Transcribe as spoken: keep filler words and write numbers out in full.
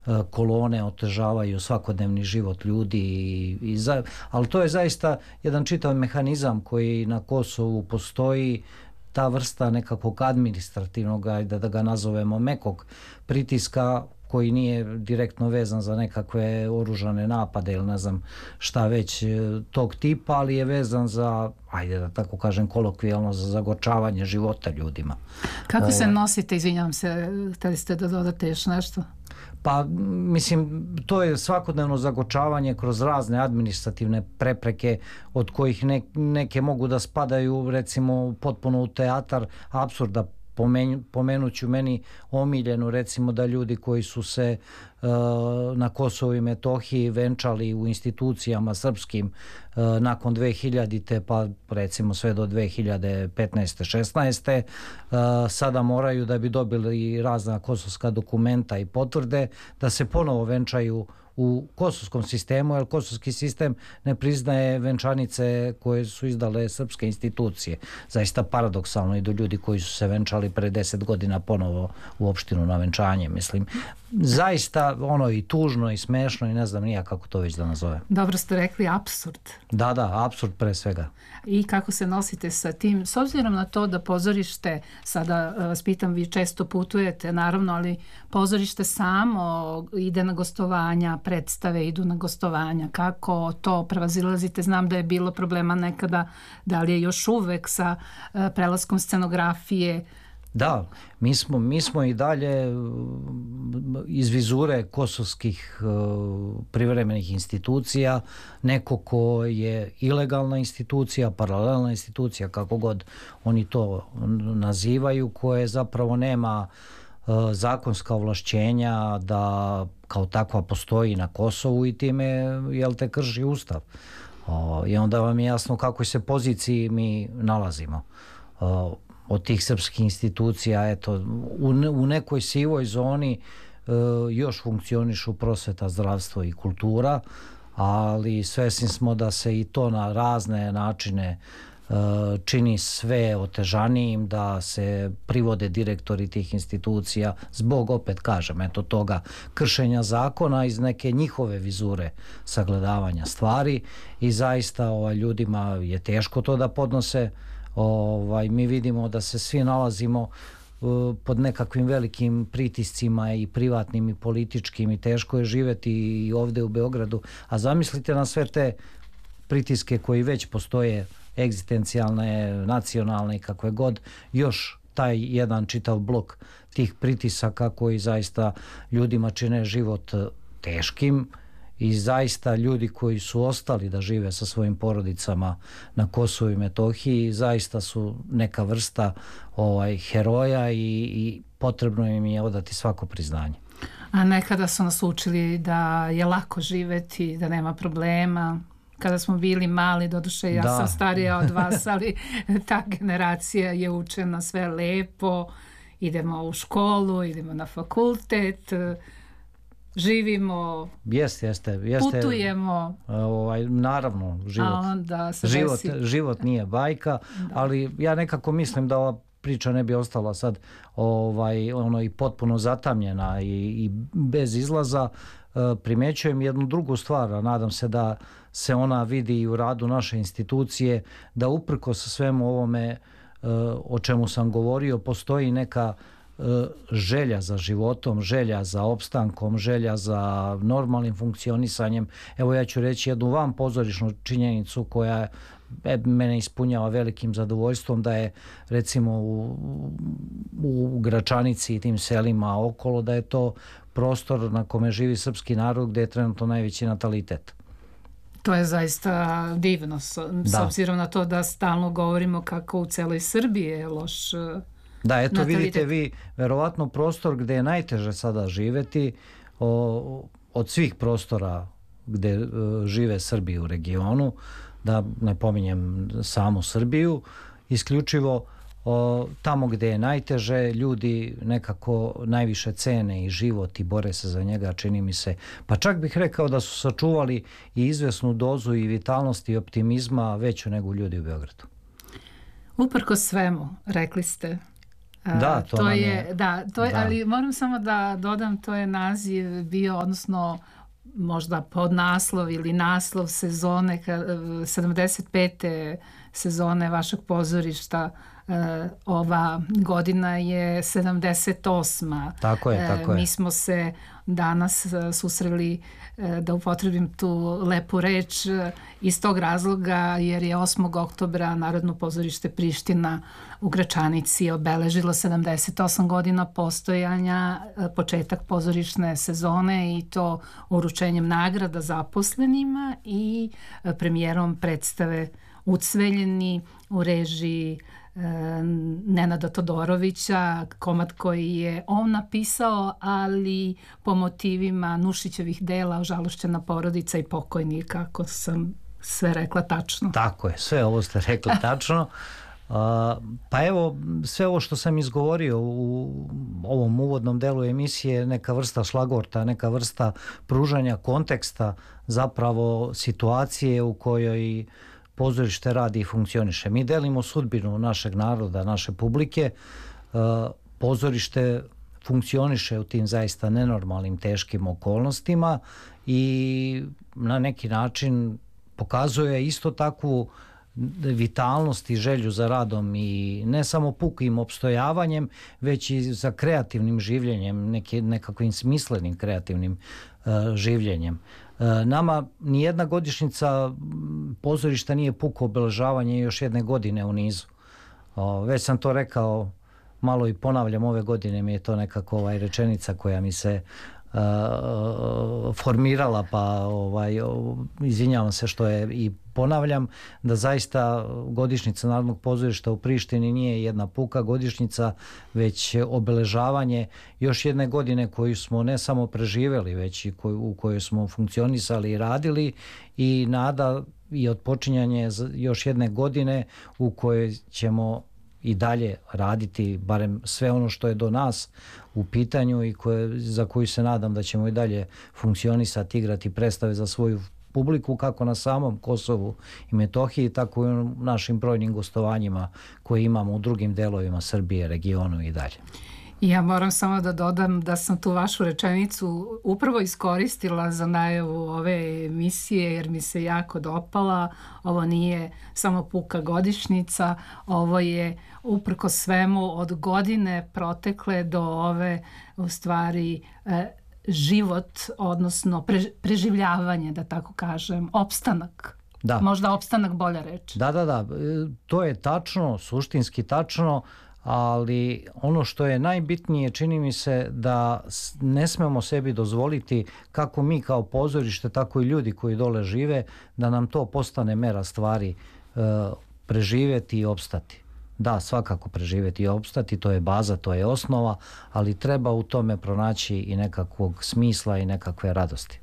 kolone otežavaju svakodnevni život ljudi i, i za, ali to je zaista jedan čitav mehanizam koji na Kosovu postoji, ta vrsta nekakvog administrativnog, ajde da ga nazovemo mekog pritiska, koji nije direktno vezan za nekakve oružane napade ili ne znam šta već tog tipa, ali je vezan za, ajde da tako kažem kolokvijalno, za zagorčavanje života ljudima. Kako o, se nosite, izvinjavam se, htjeli ste da dodate još nešto? Pa, mislim, to je svakodnevno zagorčavanje kroz razne administrativne prepreke, od kojih ne, neke mogu da spadaju, recimo, potpuno u teatar apsurda. Pomen, pomenuću meni omiljenu, recimo, da ljudi koji su se uh, na Kosovu i Metohiji venčali u institucijama srpskim uh, nakon dve hiljadite pa recimo sve do dve hiljade petnaeste šesnaeste uh, sada moraju, da bi dobili razna kosovska dokumenta i potvrde, da se ponovo venčaju u kosovskom sistemu, jer kosovski sistem ne priznaje venčanice koje su izdale srpske institucije. Zaista paradoksalno, idu ljudi koji su se venčali pre deset godina ponovo u opštinu na venčanje. Mislim, zaista ono i tužno i smešno i ne znam nija kako to već da nazove. Dobro ste rekli, apsurd. Da, da, apsurd pre svega. I kako se nosite sa tim, s obzirom na to da pozorište, sada vas pitam, vi često putujete naravno, ali pozorište samo ide na gostovanja, predstave idu na gostovanja, kako to prevazilazite? Znam da je bilo problema nekada, da li je još uvek sa prelaskom scenografije? Da, mi smo, mi smo i dalje iz vizure kosovskih uh, privremenih institucija neko ko je ilegalna institucija, paralelna institucija, kako god oni to nazivaju, koje zapravo nema uh, zakonska ovlašćenja da kao takva postoji na Kosovu i time, jel te, krši ustav. Uh, I onda vam je jasno kakvoj se poziciji mi nalazimo. Uh, od tih srpskih institucija, eto, u, ne, u nekoj sivoj zoni e, još funkcionišu prosveta, zdravstvo i kultura, ali svesni smo da se i to na razne načine e, čini sve otežanijim, da se privode direktori tih institucija zbog, opet kažem, eto toga kršenja zakona iz neke njihove vizure sagledavanja stvari i zaista ovaj, ljudima je teško to da podnose. Ovaj, mi vidimo da se svi nalazimo uh, pod nekakvim velikim pritiscima i privatnim i političkim i teško je živjeti i ovdje u Beogradu, a zamislite na sve te pritiske koji već postoje, egzistencijalne, nacionalne i kakve god, još taj jedan čitav blok tih pritisaka koji zaista ljudima čine život teškim. I zaista ljudi koji su ostali da žive sa svojim porodicama na Kosovu i Metohiji zaista su neka vrsta ovaj, heroja i, i potrebno im je odati svako priznanje. A nekada su nas učili da je lako živeti, da nema problema. Kada smo bili mali, doduše ja da. sam starija od vas, ali ta generacija je učena sve lepo, idemo u školu, idemo na fakultet, živimo, jeste, jeste, jeste, putujemo. Ovaj, naravno, život, život, život nije bajka, da. Ali ja nekako mislim da ova priča ne bi ostala sad ovaj, ono, i potpuno zatamljena i, i bez izlaza. Primećujem jednu drugu stvar, a nadam se da se ona vidi i u radu naše institucije, da uprkos svemu ovome o čemu sam govorio, postoji neka želja za životom, želja za opstankom, želja za normalnim funkcionisanjem. Evo ja ću reći jednu van pozorišnu činjenicu koja mene ispunjava velikim zadovoljstvom, da je recimo u, u Gračanici i tim selima okolo, da je to prostor na kome živi srpski narod gdje je trenutno najveći natalitet. To je zaista divno, s, s obzirom na to da stalno govorimo kako u celoj Srbiji je loš Da, eto natalitet. Vidite vi, verovatno prostor gdje je najteže sada živeti o, od svih prostora gdje uh, žive Srbi u regionu, da ne pominjem samu Srbiju, isključivo o, tamo gdje je najteže, ljudi nekako najviše cene i život i bore se za njega, čini mi se. Pa čak bih rekao da su sačuvali i izvesnu dozu i vitalnosti i optimizma veću nego ljudi u Beogradu. Uprko svemu, rekli ste, Da, to, to je, je, da, to je, da. ali moram samo da dodam, to je naziv bio, odnosno možda podnaslov ili naslov sezone, sedamdeset pete sezone vašeg pozorišta. Ova godina je sedamdeset osma. Tako je, tako je. Mi smo se danas susreli, da upotrebim tu lepu reč, iz tog razloga jer je osmog oktobra Narodno pozorište Priština u Gračanici obeležilo sedamdeset osam godina postojanja, početak pozorišne sezone, i to uručenjem nagrada zaposlenima i premijerom predstave Ucveljeni u režiji Nenada Todorovića, komad koji je on napisao, ali po motivima Nušićevih dela Ožalošćena porodica i Pokojnik, ako sam sve rekla tačno. Tako je, sve ovo ste rekli tačno. Uh, pa evo, sve ovo što sam izgovorio u ovom uvodnom delu emisije, neka vrsta šlagorta, neka vrsta pružanja konteksta zapravo situacije u kojoj pozorište radi i funkcioniše. Mi delimo sudbinu našeg naroda, naše publike. Pozorište funkcioniše u tim zaista nenormalnim, teškim okolnostima i na neki način pokazuje isto takvu vitalnost i želju za radom i ne samo pukim opstojavanjem, već i za kreativnim življenjem, neki, nekakvim smislenim kreativnim uh, življenjem. Uh, nama nijedna godišnjica pozorišta nije puko obeležavanje još jedne godine u nizu. Uh, već sam to rekao, malo i ponavljam, ove godine mi je to nekako ovaj rečenica koja mi se Uh, formirala, pa ovaj, izvinjavam se što je i ponavljam, da zaista godišnjica Narodnog pozorišta u Prištini nije jedna puka godišnjica, već obeležavanje još jedne godine koju smo ne samo preživjeli, već i koju, u kojoj smo funkcionisali i radili, i nada i odpočinjanje još jedne godine u kojoj ćemo i dalje raditi barem sve ono što je do nas u pitanju i koje, za koju se nadam da ćemo i dalje funkcionisati, igrati predstave za svoju publiku, kako na samom Kosovu i Metohiji, tako i u našim brojnim gostovanjima koje imamo u drugim delovima Srbije, regionu i dalje. Ja moram samo da dodam da sam tu vašu rečenicu upravo iskoristila za najavu ove emisije, jer mi se jako dopala. Ovo nije samo puka godišnjica, ovo je uprko svemu od godine protekle do ove, u stvari, eh, život, odnosno pre, preživljavanje, da tako kažem, opstanak. Da. Možda opstanak bolja reč. Da, da, da. To je tačno, suštinski tačno, ali ono što je najbitnije, čini mi se da ne smemo sebi dozvoliti, kako mi kao pozorište, tako i ljudi koji dole žive, da nam to postane mera stvari, e, preživjeti i opstati. Da, svakako preživjeti i opstati, to je baza, to je osnova, ali treba u tome pronaći i nekakvog smisla i nekakve radosti.